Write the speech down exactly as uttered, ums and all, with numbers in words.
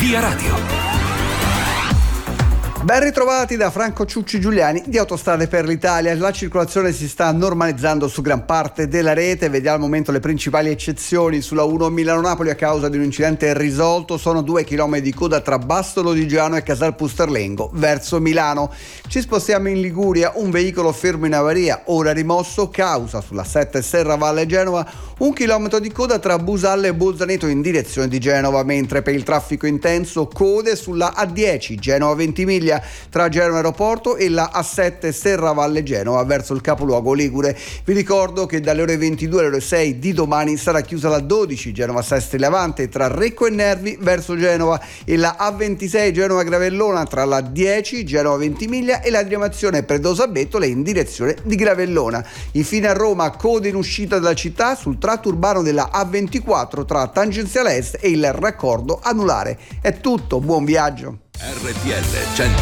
Via Radio. Ben ritrovati da Franco Ciucci Giuliani di Autostrade per l'Italia. La circolazione si sta normalizzando su gran parte della rete. Vediamo al momento le principali eccezioni. Sulla uno Milano-Napoli a causa di un incidente risolto sono due chilometri di coda tra Bastolo di Giano e Casal Pusterlengo verso Milano. Ci spostiamo in Liguria, un veicolo fermo in avaria, ora rimosso, causa sulla sette Serravalle Genova un chilometro di coda tra Busalle e Bolzaneto in direzione di Genova, mentre per il traffico intenso code sulla A dieci Genova Ventimiglia tra Genova Aeroporto e la A sette Serravalle Genova verso il capoluogo ligure. Vi ricordo che dalle ore ventidue alle ore sei di domani sarà chiusa la dodici Genova Sestri Levante tra Recco e Nervi verso Genova e la A ventisei Genova Gravellona tra la dieci Genova Ventimiglia e la diramazione Predosa Bettole in direzione di Gravellona. Infine a Roma code in uscita dalla città sul tratto urbano della A ventiquattro tra Tangenziale Est e il raccordo anulare. È tutto, buon viaggio. R T L cento